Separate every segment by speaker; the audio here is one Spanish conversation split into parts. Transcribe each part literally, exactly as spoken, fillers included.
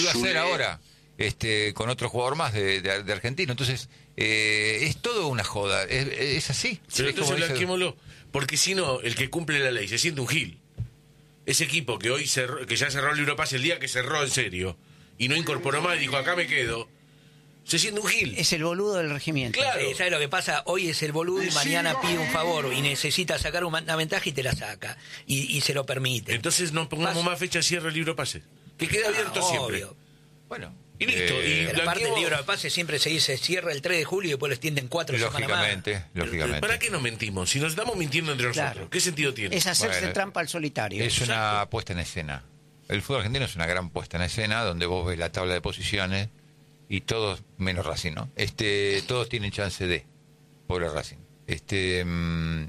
Speaker 1: a hacer ahora este con otro jugador más de, de, de Argentino. Entonces, eh, es todo una joda. Es, es así.
Speaker 2: Pero
Speaker 1: es como
Speaker 2: entonces
Speaker 1: dice...
Speaker 2: blanquémoslo, porque si no, el que cumple la ley se siente un gil. Ese equipo que hoy cerró, que ya cerró el libro pase el día que cerró en serio y no incorporó más y dijo acá me quedo, se siente un gil.
Speaker 3: Es el boludo del regimiento.
Speaker 2: Claro.
Speaker 4: Eh, ¿Sabes lo que pasa? Hoy es el boludo y mañana pide un favor y necesita sacar una ventaja y te la saca. Y, y se lo permite.
Speaker 2: Entonces no pongamos
Speaker 4: Pasa.
Speaker 2: más fecha cierre el libro pase. Que quede abierto
Speaker 4: Ah,
Speaker 2: siempre.
Speaker 4: obvio.
Speaker 1: Bueno,
Speaker 2: Y listo.
Speaker 1: eh,
Speaker 2: y
Speaker 4: Pero aparte
Speaker 2: blanqueemos-
Speaker 4: del libro de pase siempre se dice cierra el tres de julio y después lo extienden cuatro semanas más.
Speaker 1: lógicamente, lógicamente.
Speaker 2: ¿Para qué nos mentimos? Si nos estamos mintiendo entre nosotros,
Speaker 3: Claro.
Speaker 2: ¿qué sentido tiene?
Speaker 3: Es hacerse
Speaker 1: Bueno,
Speaker 3: trampa al solitario.
Speaker 1: Es una puesta en escena. El fútbol argentino es una gran puesta en escena donde vos ves la tabla de posiciones y todos, menos Racing, ¿no? Este, todos tienen chance de, pobre Racing. Este, mm,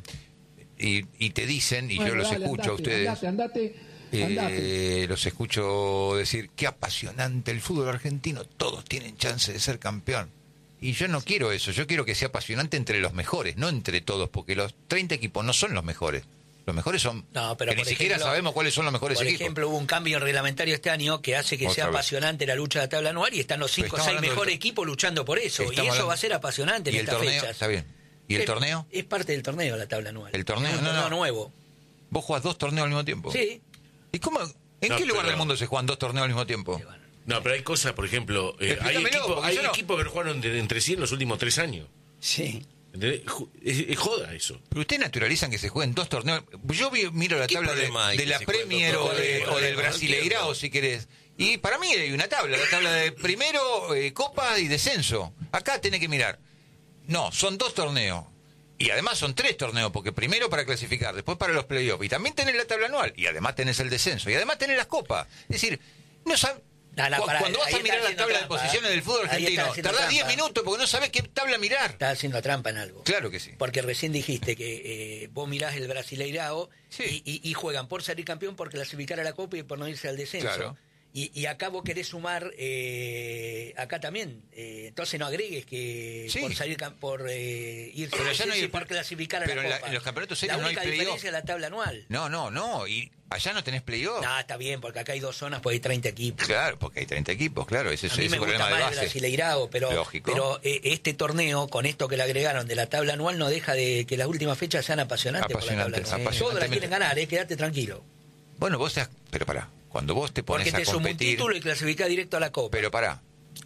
Speaker 1: y, y te dicen, y
Speaker 5: Bueno,
Speaker 1: yo los
Speaker 5: dale,
Speaker 1: escucho a
Speaker 5: andate,
Speaker 1: ustedes,
Speaker 5: Andate, andate, andate.
Speaker 1: eh, los escucho decir, qué apasionante el fútbol argentino, todos tienen chance de ser campeón. Y yo no quiero eso, yo quiero que sea apasionante entre los mejores, no entre todos, porque los treinta equipos no son los mejores. Los mejores son,
Speaker 4: No, pero
Speaker 1: que ni
Speaker 4: por
Speaker 1: siquiera
Speaker 4: ejemplo-
Speaker 1: sabemos cuáles son los mejores
Speaker 4: Por
Speaker 1: equipos.
Speaker 4: ejemplo, hubo un cambio reglamentario este año que hace que
Speaker 1: Otra
Speaker 4: sea
Speaker 1: vez.
Speaker 4: apasionante la lucha de la tabla anual y están los
Speaker 1: Pero
Speaker 4: cinco o
Speaker 1: estamos
Speaker 4: seis
Speaker 1: hablando
Speaker 4: mejores
Speaker 1: del-
Speaker 4: equipos luchando por eso. Y eso
Speaker 1: Estamos hablando-
Speaker 4: va a ser apasionante en
Speaker 1: ¿Y el
Speaker 4: estas
Speaker 1: torneo?
Speaker 4: fechas.
Speaker 1: Está bien. ¿Y el
Speaker 4: Es-
Speaker 1: torneo?
Speaker 4: Es parte del torneo la tabla anual.
Speaker 1: ¿El torneo?
Speaker 4: Es un
Speaker 1: No,
Speaker 4: torneo
Speaker 1: no.
Speaker 4: nuevo.
Speaker 1: ¿Vos jugás dos torneos al mismo tiempo?
Speaker 4: Sí.
Speaker 1: ¿Y cómo? ¿En
Speaker 2: No,
Speaker 1: qué lugar
Speaker 2: pero-
Speaker 1: del mundo se juegan dos torneos al mismo tiempo?
Speaker 2: No, pero hay cosas, por ejemplo, eh, hay,
Speaker 1: Explícamelo,
Speaker 2: equipos,
Speaker 1: porque
Speaker 2: hay
Speaker 1: yo no-
Speaker 2: equipos que no jugaron de- entre sí en los últimos tres años.
Speaker 3: Sí.
Speaker 2: ¿Entendés? Ju- Es, es joda eso.
Speaker 1: Pero ustedes naturalizan que se jueguen dos torneos. Yo vi- miro la
Speaker 6: ¿Qué
Speaker 1: tabla de,
Speaker 6: problema hay
Speaker 1: de
Speaker 6: que
Speaker 1: la
Speaker 6: se jueguen
Speaker 1: Premier
Speaker 6: dos
Speaker 1: o, de-
Speaker 6: torneos?
Speaker 1: o del
Speaker 6: No
Speaker 1: Brasileirao,
Speaker 6: entiendo.
Speaker 1: si querés. Y para mí hay una tabla, la tabla de primero, eh, Copa y descenso. Acá tenés que mirar. No, son dos torneos. Y además son tres torneos, porque primero para clasificar, después para los playoffs. Y también tenés la tabla anual. Y además tenés el descenso. Y además tenés las copas. Es decir, no sabes...
Speaker 4: No, no,
Speaker 1: Cu-
Speaker 4: pará,
Speaker 1: Cuando vas
Speaker 4: ahí
Speaker 1: a
Speaker 4: está
Speaker 1: mirar la
Speaker 4: haciendo
Speaker 1: tabla
Speaker 4: trampa,
Speaker 1: de posiciones del fútbol
Speaker 4: ahí está
Speaker 1: argentino,
Speaker 4: haciendo
Speaker 1: tardás diez
Speaker 4: trampa.
Speaker 1: minutos porque no sabés qué tabla mirar.
Speaker 4: Estás haciendo trampa en algo.
Speaker 1: Claro que sí.
Speaker 4: Porque recién dijiste que eh, vos mirás el Brasileirao
Speaker 1: Sí.
Speaker 4: y, y- y juegan por salir campeón, por clasificar a la Copa y por no irse al descenso.
Speaker 1: Claro.
Speaker 4: Y, y acá vos querés sumar, eh, acá también. Eh, entonces no agregues que
Speaker 1: Sí.
Speaker 4: por salir cam- por eh, irse
Speaker 1: Pero
Speaker 4: al
Speaker 1: allá no
Speaker 4: descenso
Speaker 1: hay-
Speaker 4: y por clasificar a
Speaker 1: pero
Speaker 4: la
Speaker 1: en la-
Speaker 4: Copa.
Speaker 1: en los campeonatos
Speaker 4: La
Speaker 1: serios no hay
Speaker 4: única
Speaker 1: playoff.
Speaker 4: diferencia es la tabla anual.
Speaker 1: No, no, no. Y allá no tenés playoff.
Speaker 4: No, está bien, porque acá hay dos zonas, pues hay treinta equipos.
Speaker 1: Claro, porque hay treinta equipos, claro. Ese es
Speaker 4: A mí
Speaker 1: ese
Speaker 4: me gusta
Speaker 1: problema de
Speaker 4: más el
Speaker 1: base.
Speaker 4: Brasileirao, pero,
Speaker 1: Lógico.
Speaker 4: pero eh, este torneo, con esto que le agregaron de la tabla anual, no deja de que las últimas fechas sean apasionantes.
Speaker 1: Apasionantes,
Speaker 4: por la tabla anual.
Speaker 1: apasionantemente.
Speaker 4: Todos la quieren ganar, eh, quédate tranquilo.
Speaker 1: Bueno, vos te has- pero pará, cuando vos te pones
Speaker 4: Porque te
Speaker 1: a
Speaker 4: suma un
Speaker 1: competir,
Speaker 4: título y clasificás directo a la Copa.
Speaker 1: pero pará,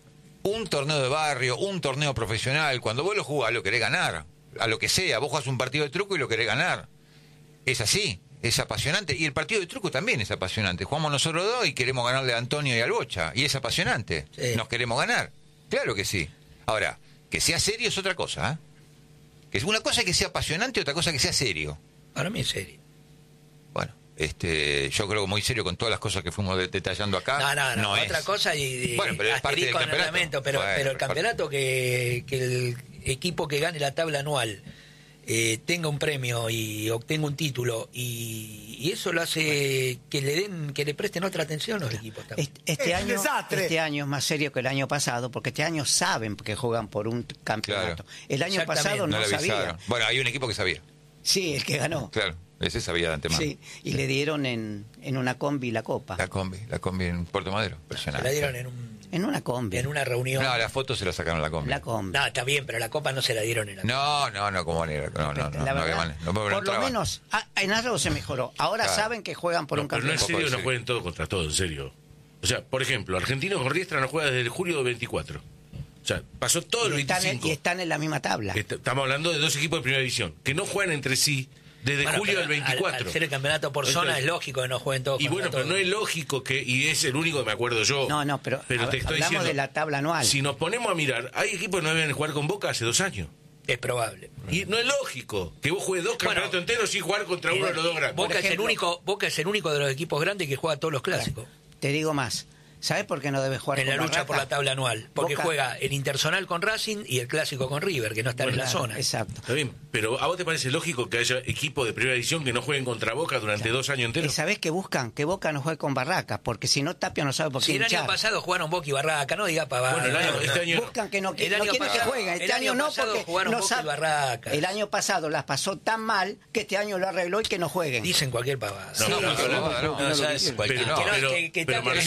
Speaker 1: un torneo de barrio, un torneo profesional, cuando vos lo jugás lo querés ganar, a lo que sea, vos jugás un partido de truco y lo querés ganar. Es así, es apasionante. Y el partido de truco también es apasionante. Jugamos nosotros dos y queremos ganarle a Antonio y al Bocha. Y es apasionante.
Speaker 4: Sí.
Speaker 1: Nos queremos ganar. Claro que sí. Ahora, que sea serio es otra cosa, ¿eh? Que es una cosa es que sea apasionante y otra cosa que sea serio.
Speaker 4: Para mí es serio.
Speaker 1: Bueno, este, yo creo que muy serio con todas las cosas que fuimos de- detallando acá.
Speaker 4: No, no, no,
Speaker 1: es.
Speaker 4: otra cosa y, y
Speaker 1: Bueno, pero es parte del
Speaker 4: asterisco en el
Speaker 1: campeonato.
Speaker 4: reglamento, pero,
Speaker 1: Bueno,
Speaker 4: pero el
Speaker 1: es parte-
Speaker 4: campeonato que, que el equipo que gane la tabla anual eh, tenga un premio y obtenga un título y, y eso lo hace que le den, que le presten otra atención los equipos también.
Speaker 3: Este, este año, este año es más serio que el año pasado, porque este año saben que juegan por un campeonato.
Speaker 1: Claro.
Speaker 3: El año
Speaker 4: Exactamente.
Speaker 3: pasado no,
Speaker 1: No le
Speaker 3: sabía.
Speaker 1: avisaron. Bueno, hay un equipo que sabía.
Speaker 3: Sí, el que ganó.
Speaker 1: Claro, ese sabía de antemano.
Speaker 3: Sí, y le dieron en, en una combi la copa.
Speaker 1: La combi, la combi en Puerto Madero.
Speaker 4: Se
Speaker 1: Impresionante.
Speaker 4: la dieron en, un,
Speaker 3: En una combi.
Speaker 4: en una reunión.
Speaker 1: No, la foto se la sacaron a la combi.
Speaker 3: La combi.
Speaker 4: No, está bien, pero la copa no se la dieron en la
Speaker 1: No, no, no, como manera. No, no, no,
Speaker 3: La
Speaker 1: no, había
Speaker 3: verdad,
Speaker 1: manera. No, pero
Speaker 3: por lo
Speaker 1: entraba.
Speaker 3: menos ah, en algo se mejoró. Ahora
Speaker 1: Claro.
Speaker 3: saben que juegan por
Speaker 2: No,
Speaker 3: un
Speaker 2: pero no en
Speaker 3: campeonato.
Speaker 2: serio,
Speaker 1: Poco
Speaker 2: no
Speaker 1: de
Speaker 2: jueguen todo contra todo, en serio. O sea, por ejemplo, Argentinos con Riestra no juega desde el julio del veinticuatro. O sea, pasó todo el
Speaker 3: Y están, en,
Speaker 2: veinticinco.
Speaker 3: y están en la misma tabla.
Speaker 2: Est- Estamos hablando de dos equipos de primera división que no juegan entre sí desde
Speaker 4: Bueno,
Speaker 2: julio
Speaker 4: pero
Speaker 2: del veinticuatro.
Speaker 4: Al, al ser el campeonato por
Speaker 2: Entonces-
Speaker 4: zona es lógico que no jueguen todos
Speaker 2: Y
Speaker 4: contra
Speaker 2: bueno, pero
Speaker 4: todos.
Speaker 2: no es lógico que, y es el único que me acuerdo yo.
Speaker 3: No, no, pero,
Speaker 2: te
Speaker 3: hab-
Speaker 2: estoy
Speaker 3: hablamos
Speaker 2: diciendo,
Speaker 3: de la tabla anual.
Speaker 2: Si nos ponemos a mirar, hay equipos que no deben jugar con Boca hace dos años.
Speaker 4: Es probable.
Speaker 2: Y no es lógico que vos juegues dos
Speaker 4: Bueno,
Speaker 2: campeonatos enteros sin jugar contra uno de los dos grandes.
Speaker 4: Boca,
Speaker 3: Por
Speaker 4: es el
Speaker 3: ejemplo-
Speaker 4: único, Boca es el único de los equipos grandes que juega todos los clásicos.
Speaker 3: Te digo más. ¿Sabes por qué no debe jugar
Speaker 4: En
Speaker 3: con
Speaker 4: la lucha
Speaker 3: Barraca?
Speaker 4: por la tabla anual. Porque
Speaker 3: Boca-
Speaker 4: juega el Interzonal con Racing y el Clásico con River, que no están en la
Speaker 3: Claro,
Speaker 4: zona.
Speaker 3: Exacto.
Speaker 2: Está bien, pero ¿a vos te parece lógico que haya equipos de primera división que no jueguen contra Boca durante dos años
Speaker 3: ¿Y
Speaker 2: enteros?
Speaker 3: sabés qué buscan? Que Boca no juegue con Barraca, porque si no Tapia no sabe por qué
Speaker 4: Si el año
Speaker 3: hinchar.
Speaker 4: pasado jugaron Boca y Barraca, no diga pavada.
Speaker 2: Bueno, el año- este año no.
Speaker 3: Buscan que no, que,
Speaker 4: El
Speaker 3: no
Speaker 4: año
Speaker 3: quieren
Speaker 4: pasado-
Speaker 3: que jueguen. Este
Speaker 4: el
Speaker 3: año
Speaker 4: año
Speaker 3: no
Speaker 4: pasado
Speaker 3: porque
Speaker 4: jugaron
Speaker 3: no
Speaker 4: Boca y
Speaker 3: sabe-
Speaker 4: Barraca.
Speaker 3: El año pasado las pasó tan mal que este año lo arregló y que no jueguen.
Speaker 4: Dicen cualquier pavada.
Speaker 2: No,
Speaker 1: No,
Speaker 2: pero-
Speaker 1: pero no, no,
Speaker 6: No,
Speaker 1: no,
Speaker 6: sabes
Speaker 1: no,
Speaker 6: cualquier
Speaker 1: pero
Speaker 4: Que no,
Speaker 2: pero-
Speaker 4: que- que
Speaker 2: pero
Speaker 4: Tapia
Speaker 2: Marcelo,
Speaker 4: dice-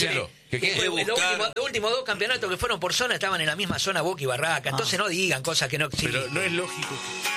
Speaker 1: ¿Qué, qué?
Speaker 4: Que fue-
Speaker 5: Buscar-
Speaker 4: Los últimos, los últimos dos campeonatos que fueron por zona estaban en la misma zona Boca y Barraca. Entonces no digan cosas que no existen.
Speaker 2: Pero no es lógico.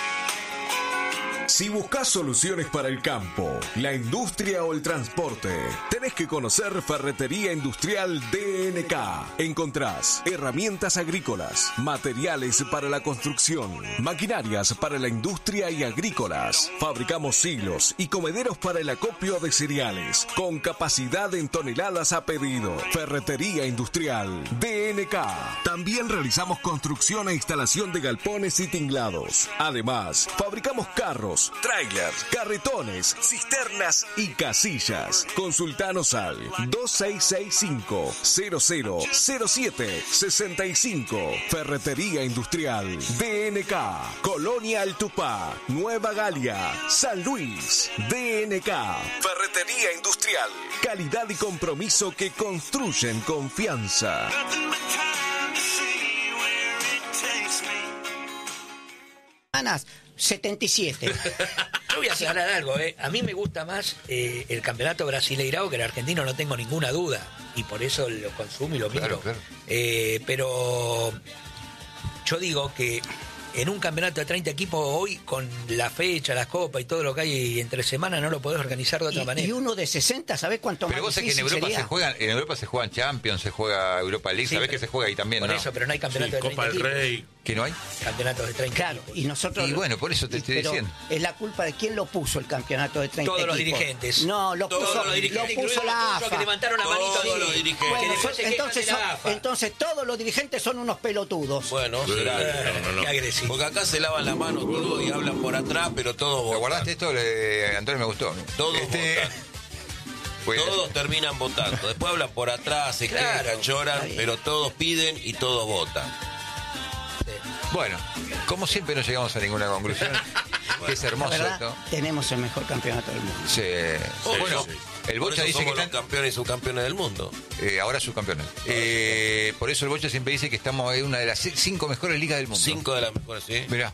Speaker 6: Si buscas soluciones para el campo, la industria o el transporte, tenés que conocer Ferretería Industrial D N K. Encontrás herramientas agrícolas, materiales para la construcción, maquinarias para la industria y agrícolas. Fabricamos silos y comederos para el acopio de cereales, con capacidad en toneladas a pedido. Ferretería Industrial D N K. También realizamos construcción e instalación de galpones y tinglados. Además, fabricamos carros, trailers, carretones, cisternas y casillas. Consultanos al dos seis seis cinco, cero cero cero siete seis cinco. Ferretería Industrial D N K. Colonia Altupá, Nueva Galia, San Luis. D N K. Ferretería Industrial. Calidad y compromiso que construyen confianza.
Speaker 3: Semanas, setenta y siete.
Speaker 4: Yo voy a aclarar algo, ¿eh? A mí me gusta más eh, el campeonato brasileirao que el argentino, no tengo ninguna duda. Y por eso lo consumo y lo miro.
Speaker 1: Claro, claro.
Speaker 4: Eh, pero yo digo que en un campeonato de treinta equipos hoy, con la fecha, las copas y todo lo que hay entre semanas, no lo podés organizar de otra
Speaker 3: Y,
Speaker 4: manera.
Speaker 3: y uno de sesenta, ¿sabés cuánto
Speaker 1: Pero
Speaker 3: más
Speaker 1: vos sabés que en
Speaker 3: difícil
Speaker 1: Europa
Speaker 3: sería?
Speaker 1: se juegan, en Europa se juegan Champions, se juega Europa League,
Speaker 4: Sí,
Speaker 1: sabés
Speaker 4: pero-
Speaker 1: que se juega ahí también,
Speaker 4: Por
Speaker 1: ¿no?
Speaker 4: eso, pero no hay
Speaker 2: Sí,
Speaker 4: campeonato de treinta
Speaker 2: Copa del
Speaker 4: equipos.
Speaker 2: Rey.
Speaker 1: ¿Que no hay?
Speaker 4: Campeonatos de treinta
Speaker 3: Claro,
Speaker 4: equipos.
Speaker 3: y nosotros...
Speaker 1: Y bueno, por eso te estoy
Speaker 3: pero
Speaker 1: diciendo.
Speaker 3: es la culpa de quién lo puso el campeonato de treinta
Speaker 4: Todos los
Speaker 3: equipos.
Speaker 4: dirigentes.
Speaker 3: No, lo
Speaker 5: Todos
Speaker 3: puso,
Speaker 5: los dirigentes,
Speaker 3: lo puso
Speaker 4: incluidos
Speaker 3: la
Speaker 4: los
Speaker 3: A F
Speaker 4: que
Speaker 3: A.
Speaker 4: levantaron la manito
Speaker 5: Todos
Speaker 4: así.
Speaker 5: los dirigentes.
Speaker 3: Bueno,
Speaker 4: Que después
Speaker 3: son-
Speaker 4: se quejan
Speaker 3: entonces,
Speaker 4: de la
Speaker 3: son-
Speaker 4: A F A.
Speaker 3: entonces todos los dirigentes son unos pelotudos.
Speaker 5: Bueno, será.
Speaker 2: No, no, no.
Speaker 4: Qué agresivo.
Speaker 5: Porque acá se lavan la mano todo y hablan por atrás, pero todos
Speaker 1: ¿Lo
Speaker 5: votan.
Speaker 1: guardaste esto? Le- Antonio, me gustó.
Speaker 5: Todos
Speaker 1: Este,
Speaker 5: votan.
Speaker 1: pues,
Speaker 5: Todos terminan votando. Después hablan por atrás, se
Speaker 4: Claro.
Speaker 5: quejan, lloran,
Speaker 3: Está bien.
Speaker 5: pero todos piden y todos votan.
Speaker 1: Bueno, como siempre no llegamos a ninguna conclusión. Que es
Speaker 3: La
Speaker 1: hermoso
Speaker 3: verdad,
Speaker 1: esto.
Speaker 3: tenemos el mejor campeonato del mundo.
Speaker 1: Sí. Bueno,
Speaker 2: sí.
Speaker 1: el
Speaker 5: Por
Speaker 1: Bocha
Speaker 5: eso
Speaker 1: dice que
Speaker 5: somos los
Speaker 1: están...
Speaker 5: campeones y subcampeones del mundo.
Speaker 1: eh, ahora subcampeones. Eh, por eso el Bocha siempre dice que estamos en una de las cinco mejores ligas del mundo.
Speaker 5: Cinco de las mejores, ¿sí?
Speaker 1: Mirá.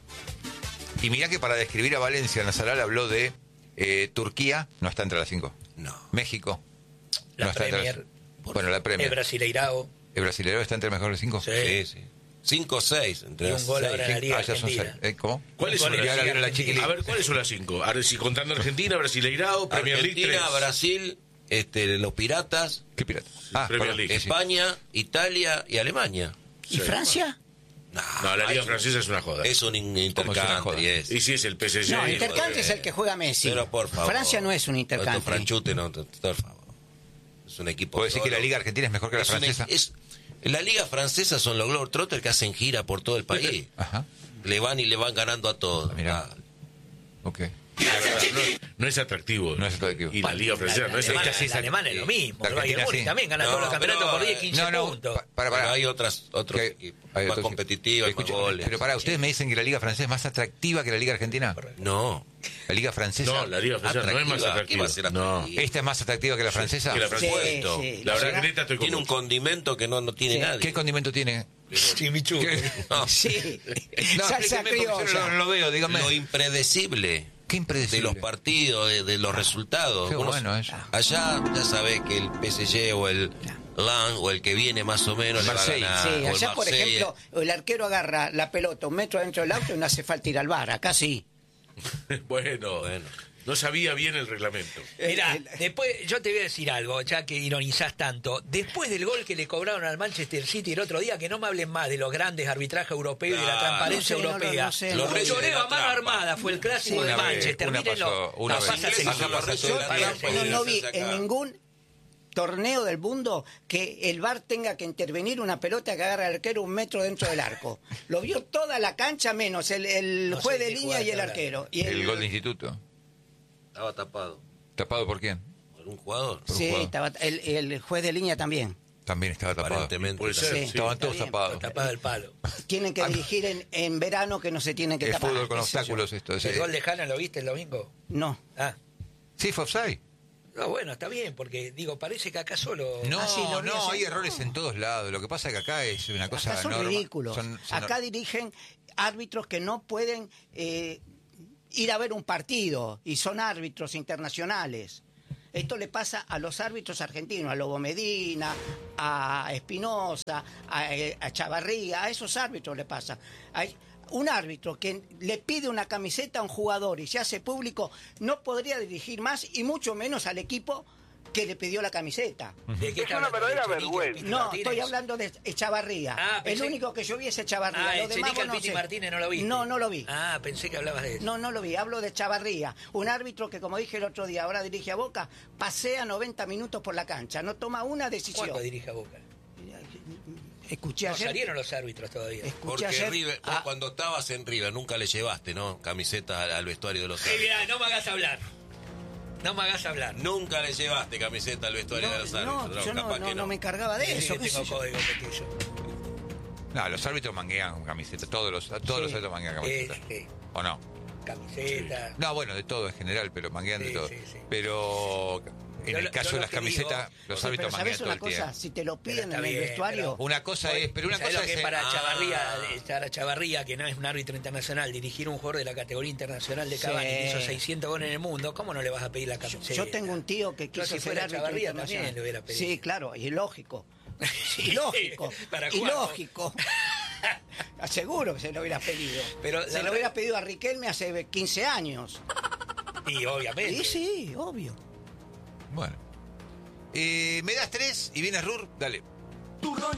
Speaker 1: Y mirá que para describir a Valencia, Nazaral habló de eh, Turquía, no está entre las cinco.
Speaker 5: No.
Speaker 1: México,
Speaker 4: La
Speaker 1: no está entre
Speaker 4: Premier.
Speaker 1: las... Bueno, la
Speaker 4: El
Speaker 1: Premier.
Speaker 4: Brasileirao.
Speaker 1: ¿El brasileño está entre los mejores cinco?
Speaker 4: Sí.
Speaker 5: Sí, sí. Cinco o seis. Entre
Speaker 4: Y un
Speaker 5: las
Speaker 4: gol
Speaker 5: seis.
Speaker 4: ahora en la Liga
Speaker 1: Ah, ya son
Speaker 4: Argentina.
Speaker 1: seis. Eh, ¿Cómo?
Speaker 2: ¿Cuáles son
Speaker 4: ¿Cuál
Speaker 1: Y
Speaker 2: las
Speaker 1: ahora viene la
Speaker 4: Argentina?
Speaker 1: chiquilina.
Speaker 2: A ver, ¿cuáles son las cinco? A ver, si contando Argentina, Brasileirao, Premier League
Speaker 5: Argentina,
Speaker 2: tres.
Speaker 5: Brasil, este, los Piratas,
Speaker 1: ¿Qué pirata? Ah,
Speaker 2: Premier
Speaker 1: perdón.
Speaker 2: League.
Speaker 1: Sí, sí.
Speaker 5: España, Italia y Alemania.
Speaker 3: ¿Y Francia?
Speaker 5: No,
Speaker 2: No, la Liga
Speaker 5: es-
Speaker 2: francesa es una joda.
Speaker 5: Es un in-
Speaker 1: ¿Cómo es una joda?
Speaker 5: intercountry. Es.
Speaker 2: Y si es el P S G.
Speaker 3: No,
Speaker 2: y-
Speaker 3: intercountry es el que juega Messi.
Speaker 5: Pero por favor.
Speaker 3: Francia no es un
Speaker 5: Estos
Speaker 3: intercountry.
Speaker 5: franchute, no, por favor. Es un equipo.
Speaker 1: ¿Puedo decir que
Speaker 5: solo.
Speaker 1: la Liga Argentina es mejor que la
Speaker 5: Es un-
Speaker 1: francesa?
Speaker 5: es- la Liga Francesa son los Globetrotters que hacen gira por todo el país.
Speaker 1: Ajá,
Speaker 5: Le van y le van ganando a todos.
Speaker 1: Mirá.
Speaker 5: Ah,
Speaker 1: ok.
Speaker 2: La verdad, no, no es atractivo.
Speaker 1: No es atractivo.
Speaker 2: Y la Liga francesa no es
Speaker 4: Alemania,
Speaker 2: atractiva.
Speaker 4: la alemana es lo mismo.
Speaker 1: La
Speaker 4: El Bayern
Speaker 1: Argentina
Speaker 4: Múnich
Speaker 1: sí.
Speaker 4: también gana
Speaker 5: No,
Speaker 4: todos los campeonatos
Speaker 5: pero,
Speaker 4: por diez, quince
Speaker 1: No, no,
Speaker 4: puntos.
Speaker 1: pa- para,
Speaker 5: pero
Speaker 1: para.
Speaker 5: hay otras, otros
Speaker 1: Que-
Speaker 5: equipos
Speaker 1: hay
Speaker 5: más
Speaker 1: otros-
Speaker 5: competitivas, más
Speaker 1: Escucha,
Speaker 5: goles.
Speaker 1: pero para, ¿ustedes me dicen que la Liga Francesa es más atractiva que la Liga Argentina?
Speaker 5: No.
Speaker 1: La Liga Francesa.
Speaker 2: No, la Liga francesa no es más
Speaker 5: Atractiva, ¿qué
Speaker 2: atractiva.
Speaker 5: va a ser
Speaker 2: No.
Speaker 5: atractiva?
Speaker 1: ¿Esta es más atractiva que la francesa?
Speaker 2: que la
Speaker 3: Sí,
Speaker 2: francesa.
Speaker 3: sí.
Speaker 2: La verdad,
Speaker 3: verdad-
Speaker 2: Greta, estoy con
Speaker 5: Tiene un
Speaker 2: vos.
Speaker 5: condimento que no, no tiene
Speaker 3: Sí.
Speaker 5: nadie.
Speaker 1: ¿Qué condimento tiene?
Speaker 4: Chimichurri.
Speaker 1: ¿Qué?
Speaker 5: No.
Speaker 3: Sí.
Speaker 1: No,
Speaker 3: Salsa
Speaker 1: explíqueme, porque yo
Speaker 3: criolla.
Speaker 1: no lo veo, dígame.
Speaker 5: Lo impredecible.
Speaker 1: ¿Qué impredecible?
Speaker 5: De los partidos, de, de los resultados.
Speaker 1: Qué
Speaker 5: Uno-
Speaker 1: bueno eso.
Speaker 5: Allá ya sabés que el P S G o el Lan o el que viene más o menos le va a
Speaker 1: Marsella.
Speaker 5: ganar.
Speaker 3: Sí,
Speaker 5: o el
Speaker 3: allá, por
Speaker 5: Marsella.
Speaker 3: ejemplo, el arquero agarra la pelota un metro dentro del auto y no hace falta ir al bar. Acá sí.
Speaker 2: Bueno,
Speaker 5: Bueno.
Speaker 2: no sabía bien el reglamento.
Speaker 4: Mirá, después yo te voy a decir algo, ya que ironizás tanto. Después del gol que le cobraron al Manchester City el otro día, que no me hablen más de los grandes arbitrajes europeos y de la
Speaker 5: Claro.
Speaker 4: transparencia
Speaker 3: No sé, no,
Speaker 4: europea.
Speaker 3: no, no sé.
Speaker 5: Los
Speaker 4: Un
Speaker 5: reyes de
Speaker 4: choreo
Speaker 5: la
Speaker 4: a mano
Speaker 5: trampa.
Speaker 4: armada fue el clásico
Speaker 1: Una
Speaker 4: de
Speaker 1: vez,
Speaker 4: Manchester.
Speaker 1: una
Speaker 4: Mírenlo.
Speaker 1: pasó, una
Speaker 4: No,
Speaker 1: vez.
Speaker 4: pasa
Speaker 5: Acá
Speaker 4: seguido.
Speaker 5: pasó de la
Speaker 4: Pasa
Speaker 5: trampa y
Speaker 4: seguido.
Speaker 5: de
Speaker 3: No, no
Speaker 5: la
Speaker 3: vi
Speaker 5: saca.
Speaker 3: en ningún torneo del mundo que el V A R tenga que intervenir una pelota que agarra al arquero un metro dentro del arco. Lo vio toda la cancha menos el, el
Speaker 4: No sé
Speaker 3: juez
Speaker 4: qué
Speaker 3: de línea
Speaker 4: jugada
Speaker 3: y el
Speaker 4: está
Speaker 3: arquero. Y
Speaker 1: El gol de instituto.
Speaker 5: Estaba tapado.
Speaker 1: ¿Tapado por quién?
Speaker 5: ¿Por un jugador?
Speaker 1: por un
Speaker 3: Sí,
Speaker 1: jugador.
Speaker 3: estaba, el, el juez de línea también.
Speaker 1: También estaba tapado.
Speaker 5: Aparentemente.
Speaker 2: Puede ser,
Speaker 3: Sí.
Speaker 2: sí.
Speaker 1: Estaban
Speaker 3: Está
Speaker 1: todos
Speaker 3: bien,
Speaker 1: tapados.
Speaker 4: Tapado el palo.
Speaker 3: Tienen que dirigir en, en verano que no se tienen que
Speaker 1: Es
Speaker 3: tapar.
Speaker 1: fútbol con
Speaker 3: qué sé yo.
Speaker 1: obstáculos esto. sí.
Speaker 4: ¿El gol de Hanna lo viste el domingo?
Speaker 3: No.
Speaker 4: Ah.
Speaker 1: Sí, fue offside.
Speaker 4: No, bueno, está bien, porque digo, parece que acá solo...
Speaker 1: No,
Speaker 3: Ah, sí, lo vi
Speaker 1: no,
Speaker 3: hace-
Speaker 1: hay errores en todos lados. Lo que pasa es que acá es una cosa
Speaker 3: Acá son
Speaker 1: norma-
Speaker 3: ridículos.
Speaker 1: son- son-
Speaker 3: Acá dirigen árbitros que no pueden eh, ir a ver un partido y son árbitros internacionales. Esto le pasa a los árbitros argentinos, a Lobo Medina, a Espinosa, a, a Chavarría, a esos árbitros le pasa. Hay un árbitro que le pide una camiseta a un jugador y se hace público, no podría dirigir más y mucho menos al equipo que le pidió la camiseta.
Speaker 4: ¿De qué
Speaker 7: Es
Speaker 4: está
Speaker 7: una
Speaker 4: hablando?
Speaker 7: verdadera
Speaker 4: ¿De Chenique,
Speaker 7: vergüenza.
Speaker 4: Piti
Speaker 3: No,
Speaker 4: Martínez?
Speaker 3: estoy hablando de Echavarría.
Speaker 4: Ah,
Speaker 3: el
Speaker 4: pensé-
Speaker 3: único que yo vi es Echavarría.
Speaker 4: Ah,
Speaker 3: Lo
Speaker 4: el
Speaker 3: demás
Speaker 4: Chenique
Speaker 3: vos
Speaker 4: al
Speaker 3: no
Speaker 4: Piti
Speaker 3: sé.
Speaker 4: Martínez no lo viste.
Speaker 3: No, no lo vi.
Speaker 4: Ah, pensé que hablabas de eso.
Speaker 3: No, no lo vi, hablo de Chavarría, un árbitro que, como dije el otro día, ahora dirige a Boca, pasea noventa minutos por la cancha, no toma una decisión.
Speaker 4: ¿Cuándo dirige a Boca?
Speaker 3: Escuché
Speaker 4: No
Speaker 3: ayer.
Speaker 4: salieron los árbitros todavía.
Speaker 3: Escuché
Speaker 5: Porque
Speaker 3: ayer.
Speaker 5: River,
Speaker 3: Ah,
Speaker 5: cuando estabas en River, nunca le llevaste, ¿no? Camiseta al, al vestuario de los
Speaker 4: Sí,
Speaker 5: árbitros.
Speaker 4: mirá, no me hagas hablar. No me hagas hablar.
Speaker 5: Nunca le llevaste camiseta al vestuario de los
Speaker 3: no,
Speaker 5: árbitros.
Speaker 3: yo no,
Speaker 5: capaz
Speaker 3: no,
Speaker 5: que
Speaker 3: no me encargaba de
Speaker 4: Sí,
Speaker 3: eso.
Speaker 4: que
Speaker 3: qué sé
Speaker 4: tengo
Speaker 3: yo.
Speaker 4: código petillo.
Speaker 1: No, los árbitros manguean con camiseta. Todos los, todos
Speaker 3: Sí.
Speaker 1: los árbitros manguean camiseta.
Speaker 4: Este,
Speaker 1: ¿O no?
Speaker 4: camiseta.
Speaker 1: No, bueno, de todo en general, pero manguean de
Speaker 4: Sí,
Speaker 1: todo.
Speaker 4: sí, sí.
Speaker 1: Pero en
Speaker 4: Yo
Speaker 1: el
Speaker 4: lo-
Speaker 1: caso
Speaker 4: yo
Speaker 1: de
Speaker 4: lo
Speaker 1: las
Speaker 4: que
Speaker 1: camisetas,
Speaker 4: digo-
Speaker 1: los
Speaker 3: Sí,
Speaker 1: árbitros
Speaker 3: pero
Speaker 1: manguean
Speaker 3: ¿sabes
Speaker 1: todo
Speaker 3: una
Speaker 1: el
Speaker 3: cosa?
Speaker 1: tiempo.
Speaker 3: Si te lo piden
Speaker 4: está
Speaker 3: en el
Speaker 4: bien,
Speaker 3: vestuario...
Speaker 1: Una cosa es, pero una
Speaker 4: ¿Sabés
Speaker 1: cosa
Speaker 4: lo que
Speaker 1: es...
Speaker 4: es para
Speaker 5: Ah.
Speaker 4: Chavarría, para Chavarría, que no es un árbitro internacional, dirigir un jugador de la categoría internacional de
Speaker 3: Sí.
Speaker 4: Cavani, que hizo seiscientos goles en el mundo, ¿cómo no le vas a pedir la camiseta?
Speaker 3: Yo tengo un tío que
Speaker 4: Yo,
Speaker 3: quiso
Speaker 4: si
Speaker 3: ser
Speaker 4: fuera
Speaker 3: árbitro
Speaker 4: Chavarría,
Speaker 3: internacional.
Speaker 4: también le hubiera pedido.
Speaker 3: Sí, claro, y lógico. Y lógico.
Speaker 4: Para
Speaker 3: y
Speaker 4: jugar, ¿no?
Speaker 3: lógico. Seguro que se lo hubiera pedido.
Speaker 4: Pero
Speaker 3: se
Speaker 4: la-
Speaker 3: lo hubiera pedido a Riquelme hace quince años.
Speaker 4: Y obviamente.
Speaker 3: Sí, sí, obvio.
Speaker 1: Bueno. Eh, ¿Me das tres y vienes Rur? Dale.